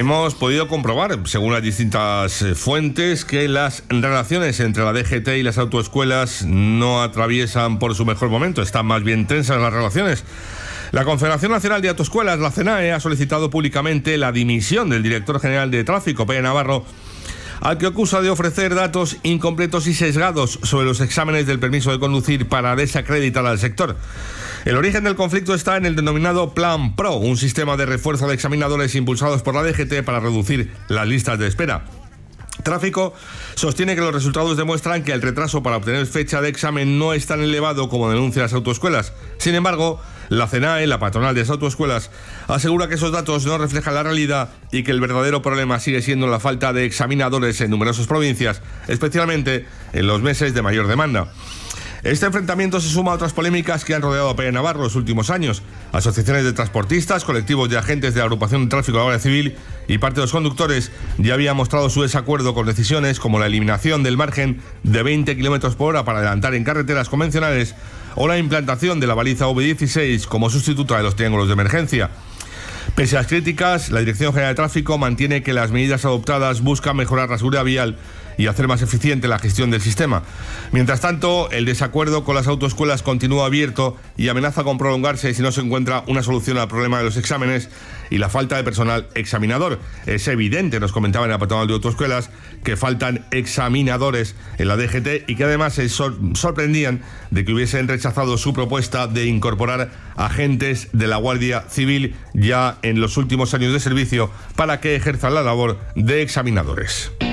hemos podido comprobar, según las distintas fuentes, que las relaciones entre la DGT y las autoescuelas no atraviesan por su mejor momento, están más bien tensas las relaciones. La Confederación Nacional de Autoescuelas, la CNAE, ha solicitado públicamente la dimisión del director general de Tráfico, Pere Navarro, al que acusa de ofrecer datos incompletos y sesgados sobre los exámenes del permiso de conducir para desacreditar al sector. El origen del conflicto está en el denominado Plan PRO, un sistema de refuerzo de examinadores impulsados por la DGT para reducir las listas de espera. Tráfico sostiene que los resultados demuestran que el retraso para obtener fecha de examen no es tan elevado como denuncian las autoescuelas. Sin embargo, la CNAE, la patronal de las autoescuelas, asegura que esos datos no reflejan la realidad y que el verdadero problema sigue siendo la falta de examinadores en numerosas provincias, especialmente en los meses de mayor demanda. Este enfrentamiento se suma a otras polémicas que han rodeado a Pere Navarro los últimos años. Asociaciones de transportistas, colectivos de agentes de la agrupación de tráfico de la Guardia Civil y parte de los conductores ya habían mostrado su desacuerdo con decisiones como la eliminación del margen de 20 km por hora para adelantar en carreteras convencionales o la implantación de la baliza V16 como sustituta de los triángulos de emergencia. Pese a las críticas, la Dirección General de Tráfico mantiene que las medidas adoptadas buscan mejorar la seguridad vial y hacer más eficiente la gestión del sistema. Mientras tanto, el desacuerdo con las autoescuelas continúa abierto y amenaza con prolongarse si no se encuentra una solución al problema de los exámenes y la falta de personal examinador. Es evidente, nos comentaba en la patronal de autoescuelas, que faltan examinadores en la DGT y que además se sorprendían de que hubiesen rechazado su propuesta de incorporar agentes de la Guardia Civil ya en los últimos años de servicio para que ejerzan la labor de examinadores.